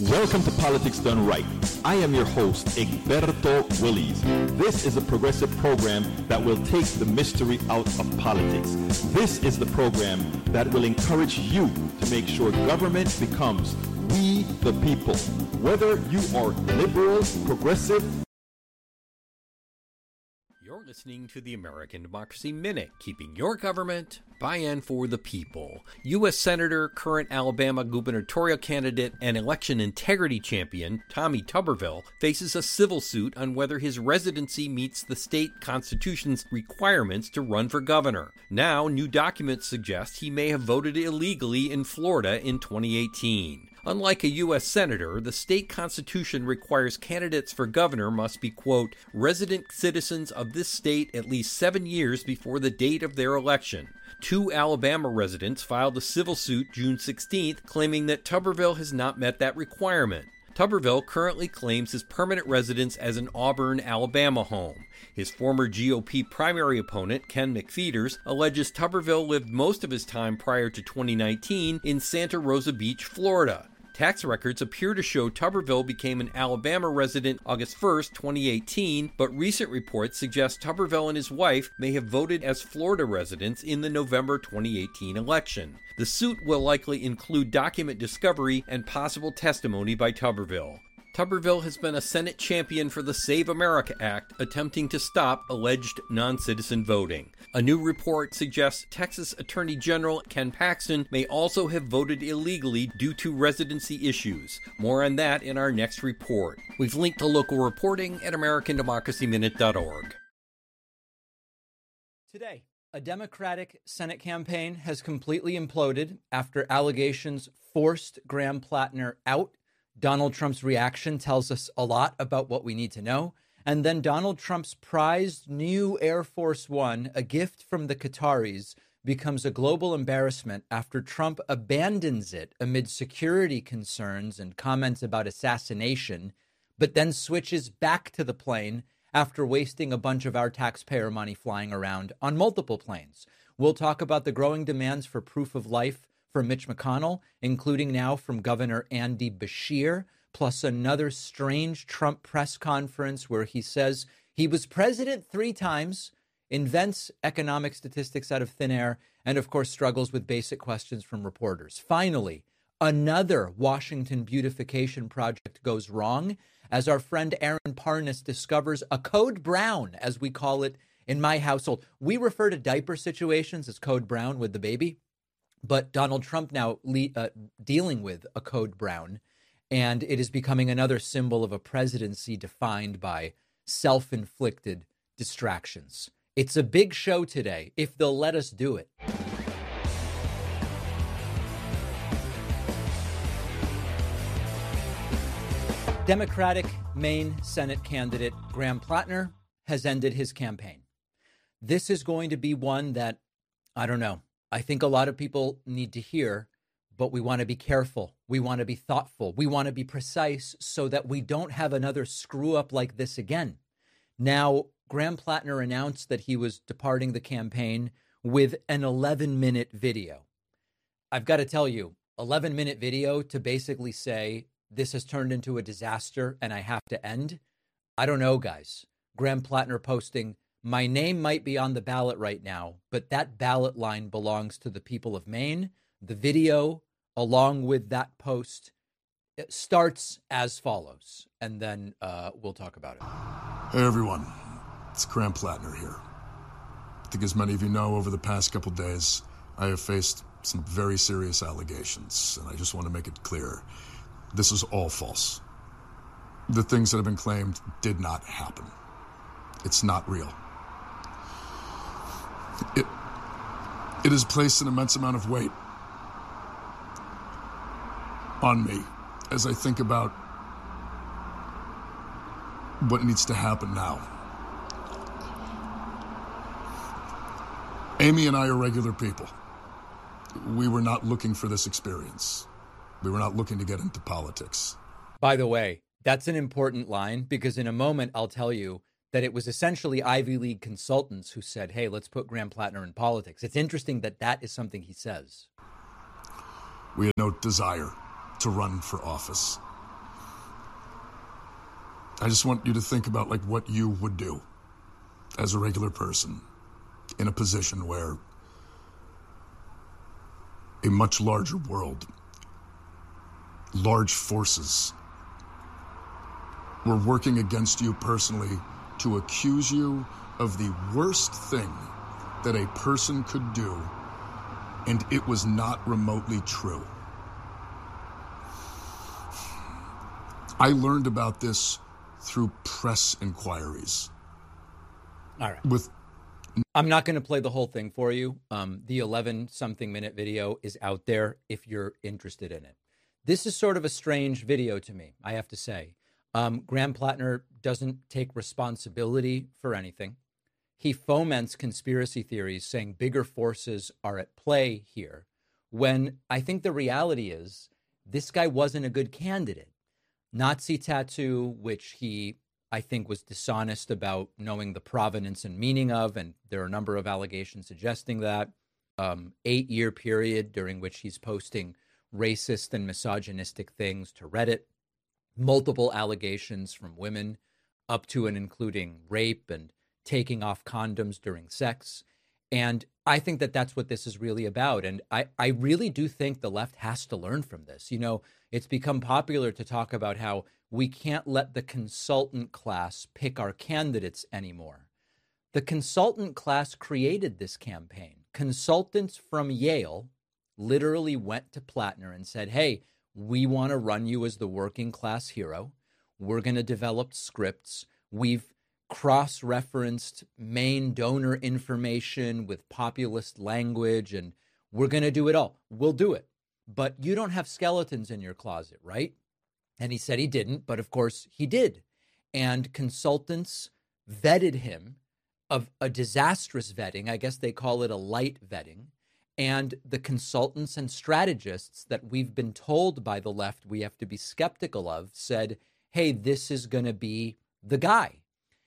Welcome to Politics Done Right. I am your host, Egberto Willies. This is a progressive program that will take the mystery out of politics. This is the program that will encourage you to make sure government becomes we the people. Whether you are liberal, progressive, You're listening to the American Democracy Minute, keeping your government by and for the people. U.S. Senator, current Alabama gubernatorial candidate, and election integrity champion Tommy Tuberville faces a civil suit on whether his residency meets the state constitution's requirements to run for governor. Now, new documents suggest he may have voted illegally in Florida in 2018. Unlike a U.S. senator, the state constitution requires candidates for governor must be, quote, resident citizens of this state at least 7 years before the date of their election. 2 Alabama residents filed a civil suit June 16th claiming that Tuberville has not met that requirement. Tuberville currently claims his permanent residence as an Auburn, Alabama home. His former GOP primary opponent, Ken McPheeters, alleges Tuberville lived most of his time prior to 2019 in Santa Rosa Beach, Florida. Tax records appear to show Tuberville became an Alabama resident August 1st, 2018, but recent reports suggest Tuberville and his wife may have voted as Florida residents in the November 2018 election. The suit will likely include document discovery and possible testimony by Tuberville. Tuberville has been a Senate champion for the Save America Act, attempting to stop alleged non-citizen voting. A new report suggests Texas Attorney General Ken Paxton may also have voted illegally due to residency issues. More on that in our next report. We've linked to local reporting at AmericanDemocracyMinute.org. Today, a Democratic Senate campaign has completely imploded after allegations forced Graham Plattner out. Donald Trump's reaction tells us a lot about what we need to know. And then Donald Trump's prized new Air Force One, a gift from the Qataris, becomes a global embarrassment after Trump abandons it amid security concerns and comments about assassination, but then switches back to the plane after wasting a bunch of our taxpayer money flying around on multiple planes. We'll talk about the growing demands for proof of life for Mitch McConnell, including now from Governor Andy Beshear, plus another strange Trump press conference where he says he was president 3 times, invents economic statistics out of thin air, and of course struggles with basic questions from reporters. Finally, another Washington beautification project goes wrong as our friend Aaron Parnas discovers a code brown, as we call it in my household. We refer to diaper situations as code brown with the baby. But Donald Trump now dealing with a code brown, and it is becoming another symbol of a presidency defined by self-inflicted distractions. It's a big show today, if they'll let us do it. Democratic Maine Senate candidate Graham Plattner has ended his campaign. This is going to be one that, I don't know, I think a lot of people need to hear, but we want to be careful. We want to be thoughtful. We want to be precise so that we don't have another screw up like this again. Now, Graham Plattner announced that he was departing the campaign with an 11-minute video. I've got to tell you, 11-minute video to basically say this has turned into a disaster and I have to end. I don't know, guys. Graham Plattner posting, my name might be on the ballot right now, but that ballot line belongs to the people of Maine. The video, along with that post, it starts as follows, and then we'll talk about it. Hey, everyone. It's Graham Plattner here. I think as many of you know, over the past couple days, I have faced some very serious allegations, and I just want to make it clear. This is all false. The things that have been claimed did not happen. It's not real. It has placed an immense amount of weight on me as I think about what needs to happen now. Amy and I are regular people. We were not looking for this experience. We were not looking to get into politics. By the way, that's an important line because in a moment I'll tell you that it was essentially Ivy League consultants who said, hey, let's put Graham Plattner in politics. It's interesting that that is something he says. We had no desire to run for office. I just want you to think about like what you would do as a regular person in a position where a much larger world, large forces, were working against you personally to accuse you of the worst thing that a person could do, and it was not remotely true. I learned about this through press inquiries. All right. I'm not going to play the whole thing for you. The 11-something minute video is out there if you're interested in it. This is sort of a strange video to me, I have to say. Graham Plattner doesn't take responsibility for anything. He foments conspiracy theories saying bigger forces are at play here, when I think the reality is this guy wasn't a good candidate. Nazi tattoo, which he, I think, was dishonest about knowing the provenance and meaning of, and there are a number of allegations suggesting that. 8-year period during which he's posting racist and misogynistic things to Reddit. Multiple allegations from women, up to and including rape and taking off condoms during sex. And I think that that's what this is really about. And I really do think the left has to learn from this. You know, it's become popular to talk about how we can't let the consultant class pick our candidates anymore. The consultant class created this campaign. Consultants from Yale literally went to Plattner and said, hey, we want to run you as the working class hero. We're going to develop scripts. We've cross-referenced main donor information with populist language, and we're going to do it all. We'll do it. But you don't have skeletons in your closet, right? And he said he didn't, but of course he did. And consultants vetted him of a disastrous vetting. I guess they call it a light vetting. And the consultants and strategists that we've been told by the left we have to be skeptical of said, hey, this is going to be the guy.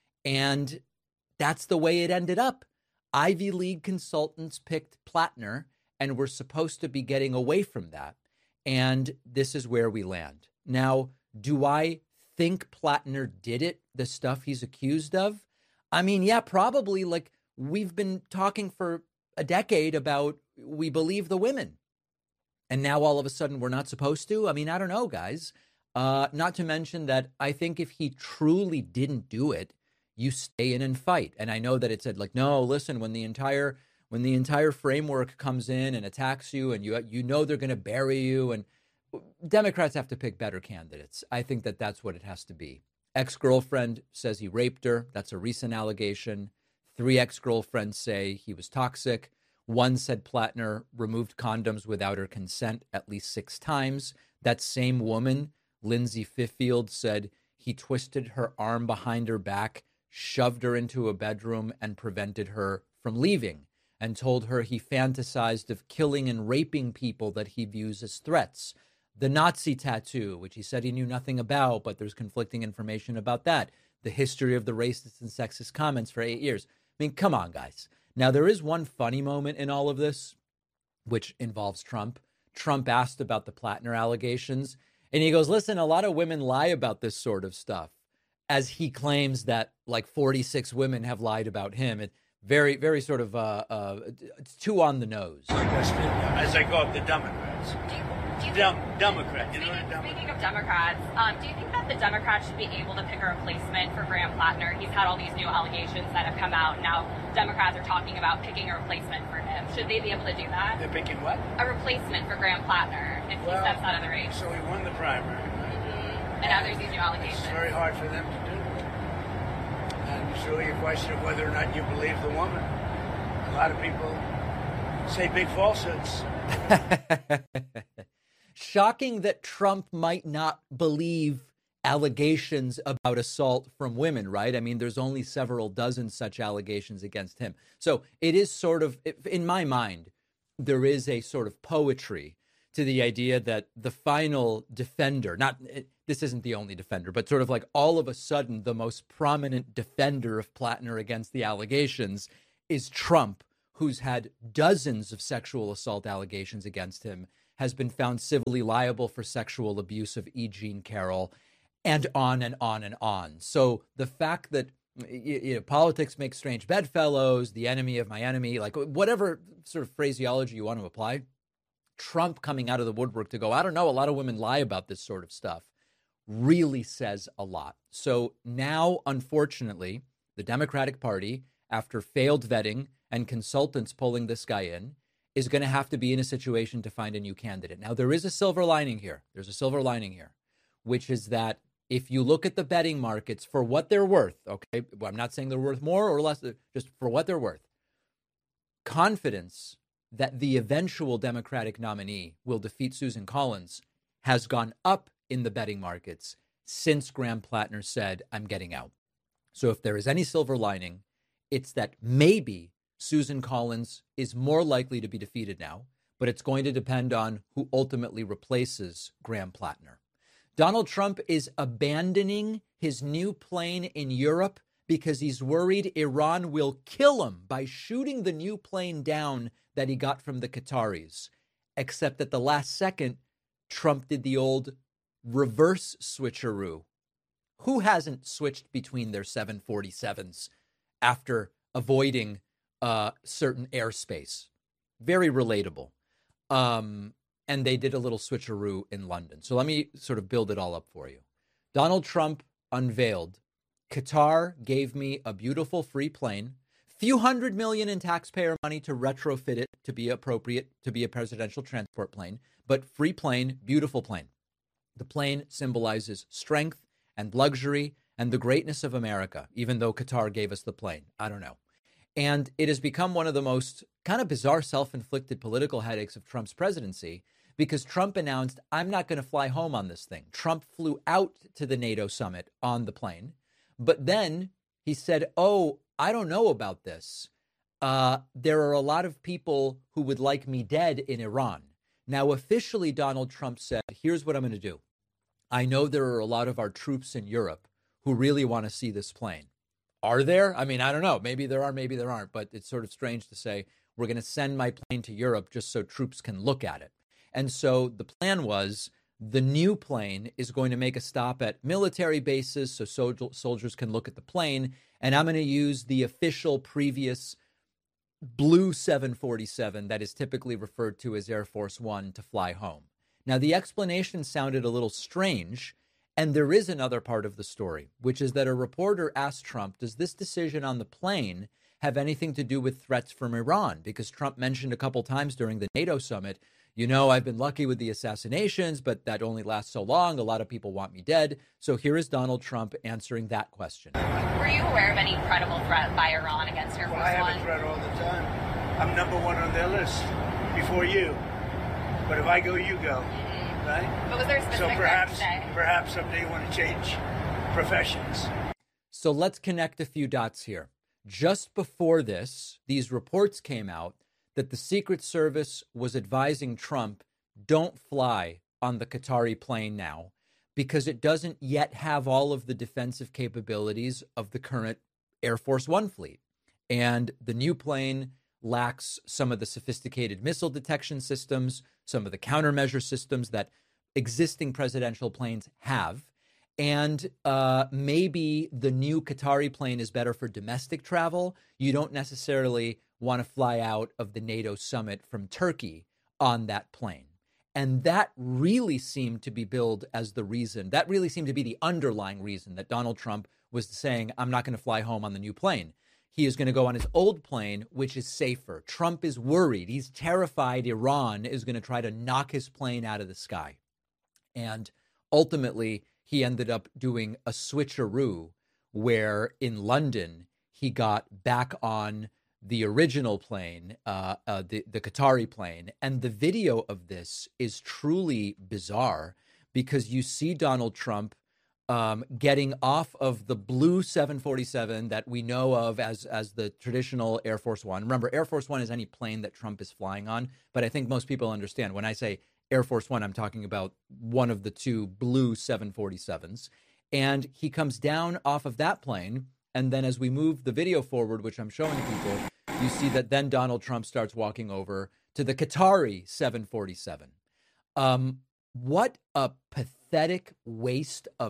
And that's the way it ended up. Ivy League consultants picked Plattner, and we're supposed to be getting away from that. And this is where we land. Now, do I think Plattner did it, the stuff he's accused of? I mean, yeah, probably. Like, we've been talking for a decade about we believe the women. And now all of a sudden we're not supposed to? I mean, I don't know, guys. Not to mention that I think if he truly didn't do it, you stay in and fight. And I know that it said, like, no, listen, when the entire framework comes in and attacks you and you know they're going to bury you, and Democrats have to pick better candidates. I think that that's what it has to be. Ex-girlfriend says he raped her. That's a recent allegation. 3 ex-girlfriends say he was toxic. 1 said Plattner removed condoms without her consent at least 6 times. That same woman, Lindsay Fiffield, said he twisted her arm behind her back, shoved her into a bedroom, and prevented her from leaving, and told her he fantasized of killing and raping people that he views as threats. The Nazi tattoo, which he said he knew nothing about, but there's conflicting information about that. The history of the racist and sexist comments for 8 years. I mean, come on, guys. Now, there is one funny moment in all of this, which involves Trump. Trump asked about the Plattner allegations, and he goes, listen, a lot of women lie about this sort of stuff, as he claims that like 46 women have lied about him. It very, very sort of it's too on the nose. As I go up the Democrats. Democrat. Speaking of Democrats, do you think that the Democrats should be able to pick a replacement for Graham Plattner? He's had all these new allegations that have come out. Now Democrats are talking about picking a replacement for him. Should they be able to do that? They're picking what? A replacement for Graham Plattner if he steps out of the race. So he won the primary. And now there's these new allegations. It's very hard for them to do. And it's really a question of whether or not you believe the woman. A lot of people say big falsehoods. Shocking that Trump might not believe allegations about assault from women, right? I mean, there's only several dozen such allegations against him. So it is sort of, in my mind, there is a sort of poetry to the idea that the final defender, this isn't the only defender, but sort of like all of a sudden the most prominent defender of Plattner against the allegations is Trump, who's had dozens of sexual assault allegations against him, has been found civilly liable for sexual abuse of E. Jean Carroll. and on and on and on. So the fact that politics makes strange bedfellows, the enemy of my enemy, like whatever sort of phraseology you want to apply, Trump coming out of the woodwork to go, I don't know, a lot of women lie about this sort of stuff, really says a lot. So now, unfortunately, the Democratic Party, after failed vetting and consultants pulling this guy in, is going to have to be in a situation to find a new candidate. Now, there is a silver lining here. There's a silver lining here, which is that if you look at the betting markets for what they're worth, okay, well, I'm not saying they're worth more or less, just for what they're worth, confidence that the eventual Democratic nominee will defeat Susan Collins has gone up in the betting markets since Graham Plattner said, I'm getting out. So if there is any silver lining, it's that maybe Susan Collins is more likely to be defeated now, but it's going to depend on who ultimately replaces Graham Plattner. Donald Trump is abandoning his new plane in Europe because he's worried Iran will kill him by shooting the new plane down that he got from the Qataris. Except at the last second, Trump did the old reverse switcheroo. Who hasn't switched between their 747s after avoiding certain airspace? Very relatable. And they did a little switcheroo in London. So let me sort of build it all up for you. Donald Trump unveiled, Qatar gave me a beautiful free plane, few $100 million in taxpayer money to retrofit it to be appropriate to be a presidential transport plane, but free plane, beautiful plane. The plane symbolizes strength and luxury and the greatness of America, even though Qatar gave us the plane. I don't know. And it has become one of the most kind of bizarre self-inflicted political headaches of Trump's presidency because Trump announced, I'm not going to fly home on this thing. Trump flew out to the NATO summit on the plane. But then he said, oh, I don't know about this. There are a lot of people who would like me dead in Iran. Now, officially, Donald Trump said, here's what I'm going to do. I know there are a lot of our troops in Europe who really want to see this plane. Are there? I mean, I don't know. Maybe there are, maybe there aren't. But it's sort of strange to say, we're going to send my plane to Europe just so troops can look at it. And so the plan was the new plane is going to make a stop at military bases so soldiers can look at the plane. And I'm going to use the official previous blue 747 that is typically referred to as Air Force One to fly home. Now, the explanation sounded a little strange. And there is another part of the story, which is that a reporter asked Trump, does this decision on the plane have anything to do with threats from Iran? Because Trump mentioned a couple times during the NATO summit, you know, I've been lucky with the assassinations, but that only lasts so long. A lot of people want me dead. So here is Donald Trump answering that question. Were you aware of any credible threat by Iran against Air Force One? I have a threat all the time. I'm number one on their list before you. But if I go, you go. Right? But was there a specific perhaps someday you want to change professions. So let's connect a few dots here. Just before this, these reports came out that the Secret Service was advising Trump, don't fly on the Qatari plane now because it doesn't yet have all of the defensive capabilities of the current Air Force One fleet. And the new plane lacks some of the sophisticated missile detection systems, some of the countermeasure systems that existing presidential planes have. And maybe the new Qatari plane is better for domestic travel. You don't necessarily want to fly out of the NATO summit from Turkey on that plane. And that really seemed to be billed as the reason. That really seemed to be the underlying reason that Donald Trump was saying, I'm not going to fly home on the new plane. He is going to go on his old plane, which is safer. Trump is worried. He's terrified Iran is going to try to knock his plane out of the sky. And ultimately, he ended up doing a switcheroo where in London, he got back on the original plane, the Qatari plane. And the video of this is truly bizarre because you see Donald Trump getting off of the blue 747 that we know of as the traditional Air Force One. Remember, Air Force One is any plane that Trump is flying on. But I think most people understand when I say Air Force One, I'm talking about one of the two blue 747s. And he comes down off of that plane. And then as we move the video forward, which I'm showing people, you see that then Donald Trump starts walking over to the Qatari 747. What a pathetic waste of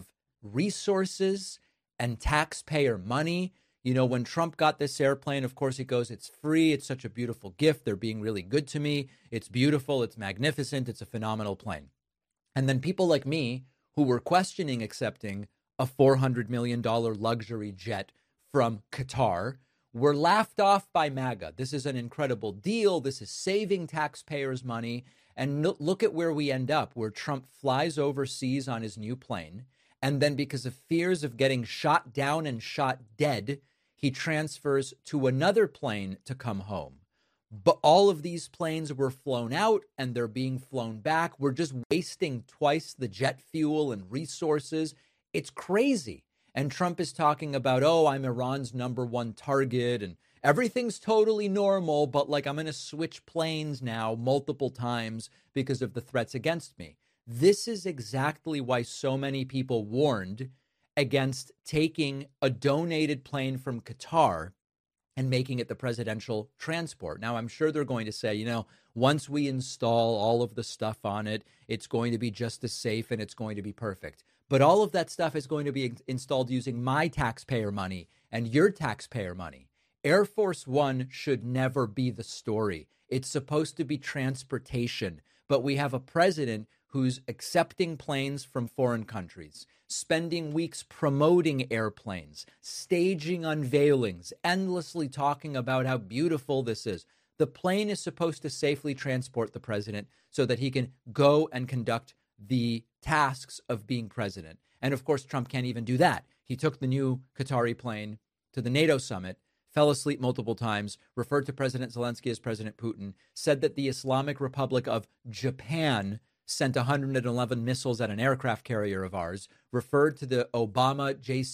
resources and taxpayer money. You know, when Trump got this airplane, of course, he goes, it's free. It's such a beautiful gift. They're being really good to me. It's beautiful. It's magnificent. It's a phenomenal plane. And then people like me who were questioning accepting a $400 million luxury jet from Qatar were laughed off by MAGA. This is an incredible deal. This is saving taxpayers' money. And look at where we end up, where Trump flies overseas on his new plane. And then because of fears of getting shot down and shot dead, he transfers to another plane to come home. But all of these planes were flown out and they're being flown back. We're just wasting twice the jet fuel and resources. It's crazy. And Trump is talking about, oh, I'm Iran's #1 target and everything's totally normal, but like I'm going to switch planes now multiple times because of the threats against me. This is exactly why so many people warned against taking a donated plane from Qatar and making it the presidential transport. Now, I'm sure they're going to say, you know, once we install all of the stuff on it, it's going to be just as safe and it's going to be perfect. But all of that stuff is going to be installed using my taxpayer money and your taxpayer money. Air Force One should never be the story. It's supposed to be transportation. But we have a president who's accepting planes from foreign countries, spending weeks promoting airplanes, staging unveilings, endlessly talking about how beautiful this is. The plane is supposed to safely transport the president so that he can go and conduct the tasks of being president. And of course, Trump can't even do that. He took the new Qatari plane to the NATO summit, fell asleep multiple times, referred to President Zelensky as President Putin, said that the Islamic Republic of Japan sent 111 missiles at an aircraft carrier of ours, referred to the Obama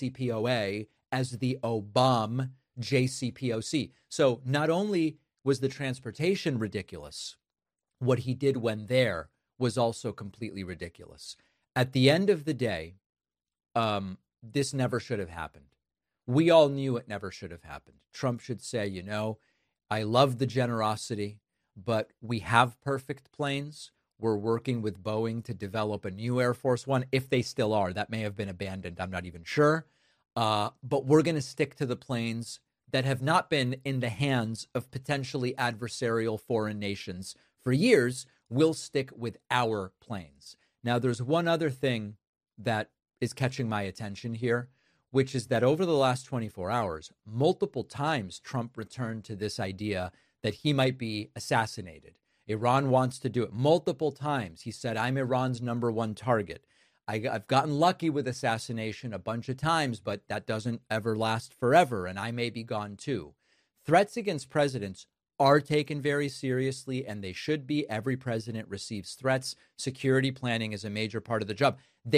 JCPOA as the Obama JCPOC. So not only was the transportation ridiculous, what he did when there was also completely ridiculous. At the end of the day, this never should have happened. We all knew it never should have happened. Trump should say, you know, I love the generosity, but we have perfect planes. We're working with Boeing to develop a new Air Force One, if they still are. That may have been abandoned. I'm not even sure. But we're going to stick to the planes that have not been in the hands of potentially adversarial foreign nations for years. We'll stick with our planes. Now, there's one other thing that is catching my attention here, which is that over the last 24 hours, multiple times Trump returned to this idea that he might be assassinated. Iran wants to do it multiple times. He said, I'm Iran's #1 target. I've gotten lucky with assassination a bunch of times, but that doesn't ever last forever, and I may be gone too. Threats against presidents are taken very seriously, and they should be. Every president receives threats. Security planning is a major part of the job.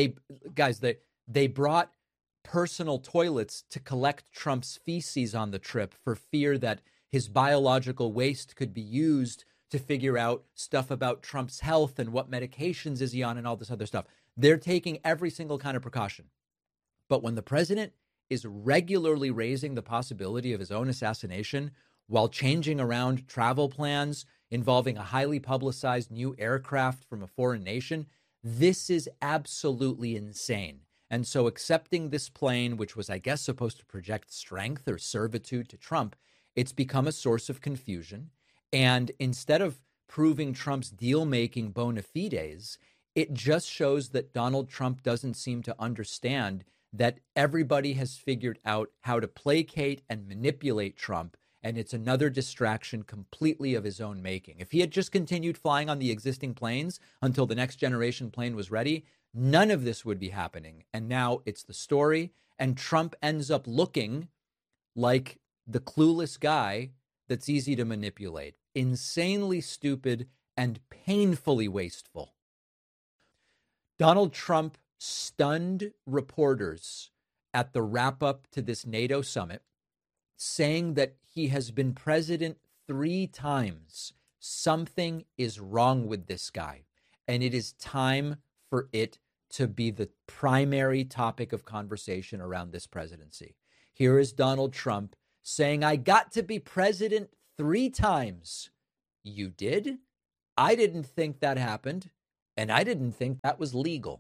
They brought personal toilets to collect Trump's feces on the trip for fear that his biological waste could be used to figure out stuff about Trump's health and what medications is he on and all this other stuff. They're taking every single kind of precaution. But when the president is regularly raising the possibility of his own assassination while changing around travel plans involving a highly publicized new aircraft from a foreign nation, this is absolutely insane. And so accepting this plane, which was, I guess, supposed to project strength or servitude to Trump, it's become a source of confusion. And instead of proving Trump's deal-making bona fides, it just shows that Donald Trump doesn't seem to understand that everybody has figured out how to placate and manipulate Trump, and it's another distraction completely of his own making. If he had just continued flying on the existing planes until the next generation plane was ready, none of this would be happening. And now it's the story, and Trump ends up looking like the clueless guy that's easy to manipulate. Insanely stupid and painfully wasteful. Donald Trump stunned reporters at the wrap-up to this NATO summit, saying that he has been president 3 times. Something is wrong with this guy, and it is time for it to be the primary topic of conversation around this presidency. Here is Donald Trump saying, I got to be president 3 times. You did? I didn't think that happened, and I didn't think that was legal.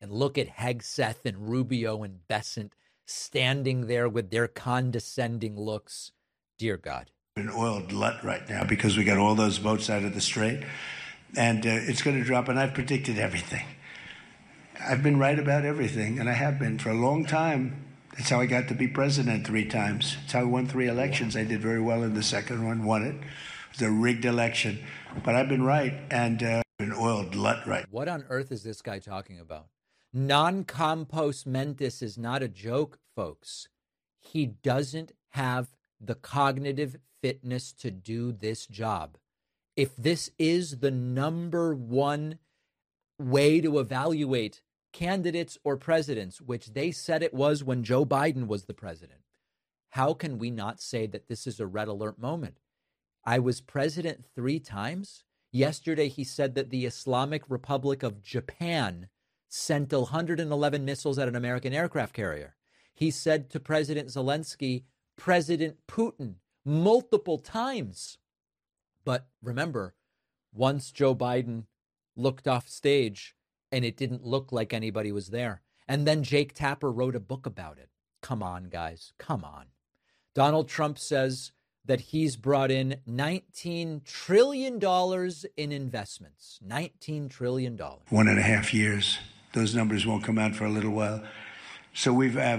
And look at Hegseth and Rubio and Bessent standing there with their condescending looks. Dear God. An oil glut right now because we got all those boats out of the Strait, and it's going to drop, and I've predicted everything. I've been right about everything, and I have been for a long time. That's how I got to be president 3 times. That's how I won 3 elections. I did very well in the second one, won it. It was a rigged election, but I've been right, and an oil glut right. What on earth is this guy talking about? Non-compos mentis is not a joke, folks. He doesn't have the cognitive fitness to do this job. If this is the number one way to evaluate candidates or presidents, which they said it was when Joe Biden was the president, how can we not say that this is a red alert moment? I was president 3 times. Yesterday, he said that the Islamic Republic of Japan sent 111 missiles at an American aircraft carrier. He said to President Zelensky, President Putin, multiple times. But remember, once Joe Biden looked off stage and it didn't look like anybody was there. And then Jake Tapper wrote a book about it. Come on, guys. Come on. Donald Trump says that he's brought in $19 trillion in investments. $19 trillion. 1.5 years. Those numbers won't come out for a little while. So we have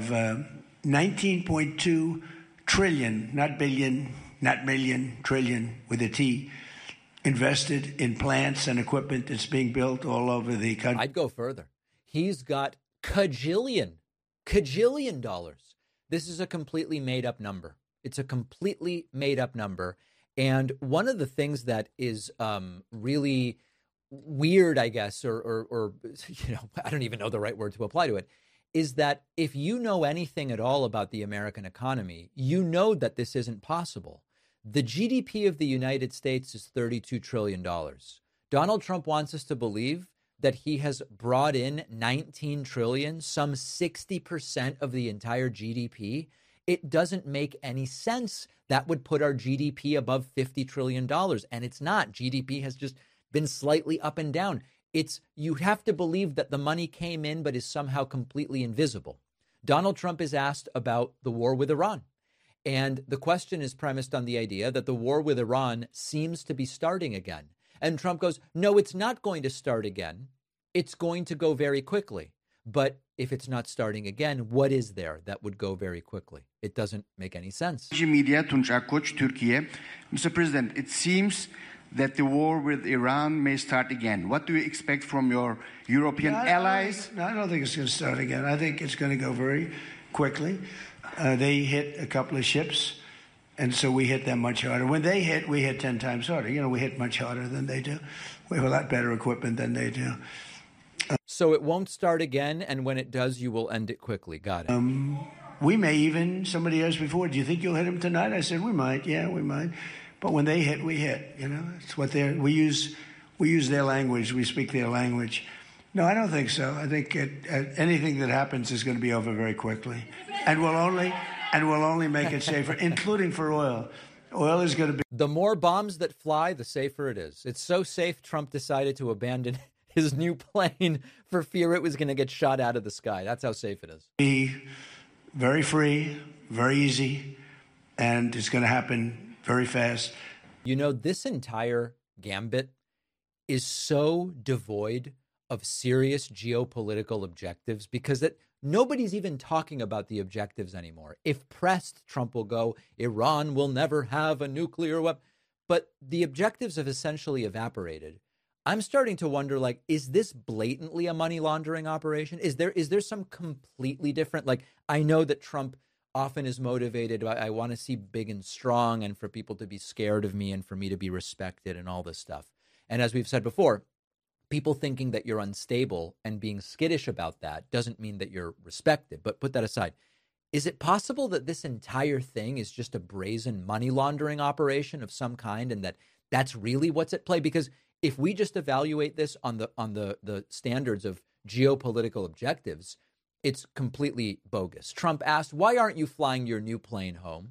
19.2 trillion, not billion, not million, trillion with a T, invested in plants and equipment that's being built all over the country. I'd go further. He's got cajillion dollars. This is a completely made up number. It's a completely made up number. And one of the things that is really weird, I guess, or I don't even know the right word to apply to it, is that if you know anything at all about the American economy, you know that this isn't possible. The GDP of the United States is $32 trillion. Donald Trump wants us to believe that he has brought in $19 trillion, some 60% of the entire GDP. It doesn't make any sense. That would put our GDP above $50 trillion. And it's not. GDP has just been slightly up and down. You have to believe that the money came in, but is somehow completely invisible. Donald Trump is asked about the war with Iran. And the question is premised on the idea that the war with Iran seems to be starting again. And Trump goes, no, it's not going to start again. It's going to go very quickly. But if it's not starting again, what is there that would go very quickly? It doesn't make any sense. Media, Tunç Akkoç, Turkey. Mr. President, it seems that the war with Iran may start again. What do you expect from your European allies? I don't think it's going to start again. I think it's going to go very quickly. They hit a couple of ships, and so we hit them much harder. When they hit, we hit 10 times harder. We hit much harder than they do. We have a lot better equipment than they do. So it won't start again, and when it does, you will end it quickly. Got it. We may even, somebody asked before, do you think you'll hit them tonight? I said, we might. Yeah, we might. But when they hit, we hit. It's what we use their language. We speak their language. No, I don't think so. I think anything that happens is going to be over very quickly, and we'll only make it safer, including for oil. Oil is going to be. The more bombs that fly, the safer it is. It's so safe. Trump decided to abandon his new plane for fear it was going to get shot out of the sky. That's how safe it is. Be very free, very easy, and it's going to happen very fast. This entire gambit is so devoid of serious geopolitical objectives because nobody's even talking about the objectives anymore. If pressed, Trump will go, Iran will never have a nuclear weapon. But the objectives have essentially evaporated. I'm starting to wonder, is this blatantly a money laundering operation? Is there some completely different, I know that Trump often is motivated. I want to see big and strong and for people to be scared of me and for me to be respected and all this stuff. And as we've said before, people thinking that you're unstable and being skittish about that doesn't mean that you're respected. But put that aside. Is it possible that this entire thing is just a brazen money laundering operation of some kind and that's really what's at play? Because if we just evaluate this on the standards of geopolitical objectives, it's completely bogus. Trump asked, why aren't you flying your new plane home?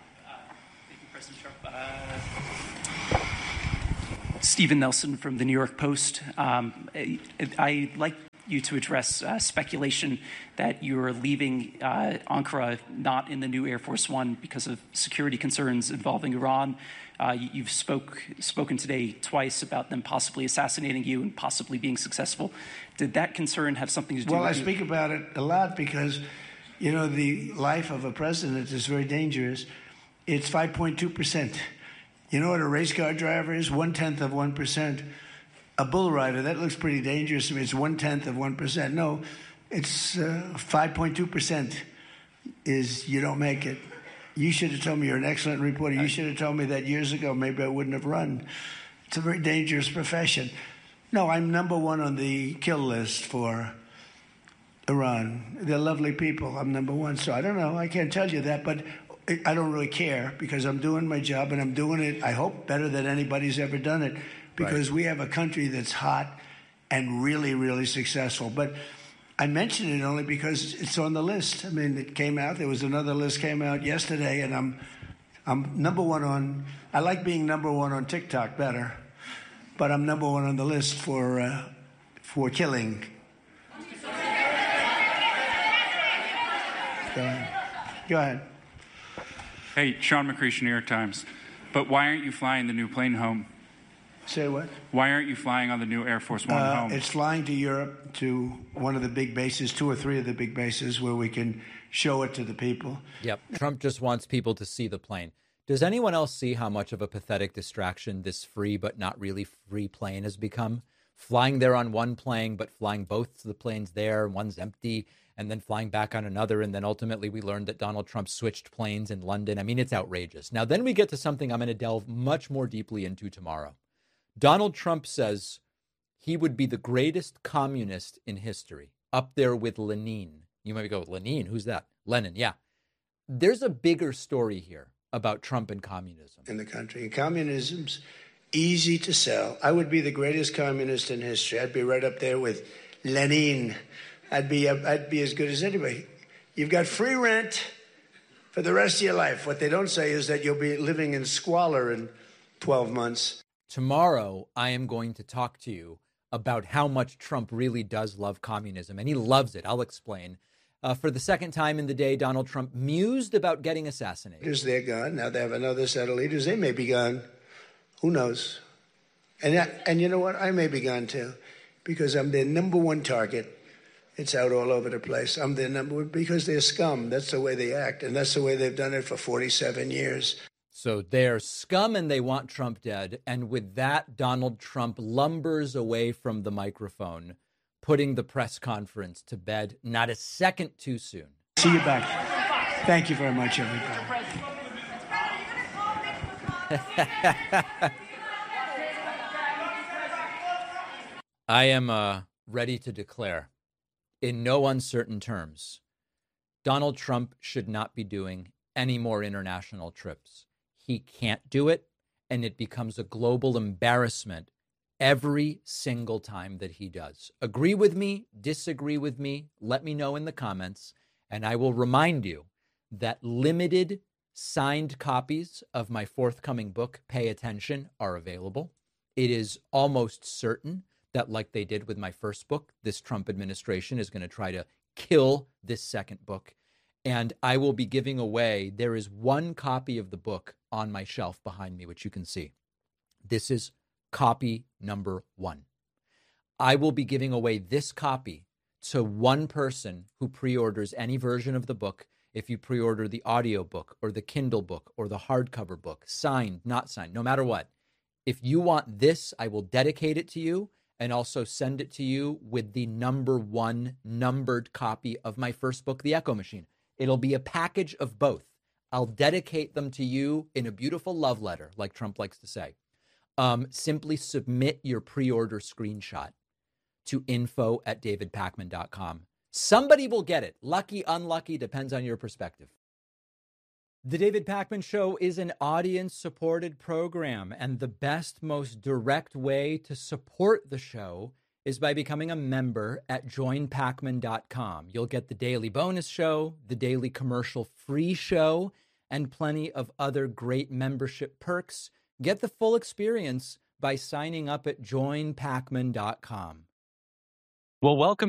Thank you, President Trump. Stephen Nelson from the New York Post. I like you to address speculation that you're leaving Ankara not in the new Air Force One because of security concerns involving Iran. You've spoken today twice about them possibly assassinating you and possibly being successful. Did that concern have something to do with it? Well, I speak about it a lot because, you know, the life of a president is very dangerous. It's 5.2%. You know what a race car driver is? 1/10 of 1%. A bull rider, that looks pretty dangerous to me. It's 1/10 of 1%. No, it's 5.2% is you don't make it. You should have told me. You're an excellent reporter. You should have told me that years ago. Maybe I wouldn't have run. It's a very dangerous profession. No, I'm number one on the kill list for Iran. They're lovely people. I'm number one. So I don't know. I can't tell you that, but I don't really care because I'm doing my job and I'm doing it, I hope, better than anybody's ever done it because we have a country that's hot and really, really successful. But I mention it only because it's on the list. I mean, it came out. There was another list came out yesterday, and I'm number one on. I like being number one on TikTok better, but I'm number one on the list for killing. Go ahead. Hey, Sean McCreesh, New York Times. But why aren't you flying the new plane home? Say what? Why aren't you flying on the new Air Force One home? It's flying to Europe, to one of the big bases, 2 or 3 of the big bases, where we can show it to the people. Yep. Trump just wants people to see the plane. Does anyone else see how much of a pathetic distraction this free but not really free plane has become? Flying there on one plane, but flying both of the planes there, one's empty, and then flying back on another. And then ultimately we learned that Donald Trump switched planes in London. I mean, it's outrageous. Now, then we get to something I'm going to delve much more deeply into tomorrow. Donald Trump says he would be the greatest communist in history, up there with Lenin. You might go, Lenin? Who's that? Lenin, yeah. There's a bigger story here about Trump and communism. In the country. And communism's easy to sell. I would be the greatest communist in history. I'd be right up there with Lenin. I'd be as good as anybody. You've got free rent for the rest of your life. What they don't say is that you'll be living in squalor in 12 months. Tomorrow, I am going to talk to you about how much Trump really does love communism, and he loves it. I'll explain. For the second time in the day, Donald Trump mused about getting assassinated. They're gone. Now they have another set of leaders. They may be gone. Who knows? And you know what? I may be gone too, because I'm their number one target. It's out all over the place. I'm their number one because they're scum. That's the way they act, and that's the way they've done it for 47 years. So they're scum and they want Trump dead. And with that, Donald Trump lumbers away from the microphone, putting the press conference to bed not a second too soon. See you back. Thank you very much, everybody. I am ready to declare, in no uncertain terms, Donald Trump should not be doing any more international trips. He can't do it, and it becomes a global embarrassment every single time that he does. Agree with me, disagree with me, let me know in the comments, and I will remind you that limited signed copies of my forthcoming book, Pay Attention, are available. It is almost certain that, like they did with my first book, this Trump administration is going to try to kill this second book. And I will be giving away, there is one copy of the book on my shelf behind me, which you can see. This is copy number 1. I will be giving away this copy to one person who pre-orders any version of the book. If you pre-order the audio book or the Kindle book or the hardcover book, signed, not signed, no matter what. If you want this, I will dedicate it to you and also send it to you with the number 1 numbered copy of my first book, The Echo Machine. It'll be a package of both. I'll dedicate them to you in a beautiful love letter, like Trump likes to say. Simply submit your pre-order screenshot to info@davidpakman.com. Somebody will get it. Lucky, unlucky, depends on your perspective. The David Pakman Show is an audience-supported program, and the best, most direct way to support the show is by becoming a member at joinpakman.com. You'll get the daily bonus show, the daily commercial-free show, and plenty of other great membership perks. Get the full experience by signing up at joinpakman.com. Well, welcome